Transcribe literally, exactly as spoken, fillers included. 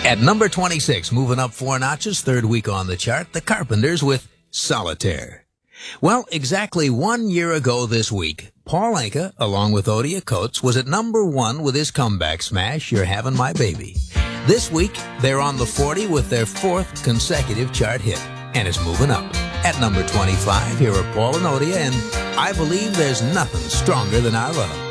At number twenty-six, moving up four notches, third week on the chart, The Carpenters with Solitaire. Well, exactly one year ago this week, Paul Anka, along with Odia Coates, was at number one with his comeback smash, You're Having My Baby. This week, they're on the forty with their fourth consecutive chart hit, and it's moving up. At number twenty-five, here are Paul and Odia, and I Believe There's Nothing Stronger Than Our Love.